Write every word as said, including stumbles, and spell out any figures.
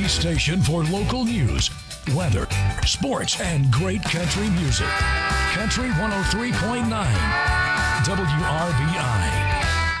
The station for local news, weather, sports, and great country music. Country one oh three point nine